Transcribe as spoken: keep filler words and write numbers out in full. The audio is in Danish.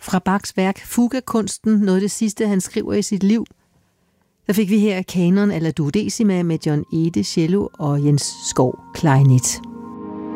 Fra Bachs værk Fugakunsten, noget af det sidste, han skriver i sit liv, der fik vi her Kanon alla duodecima med John Ede cello og Jens Schou klarinet.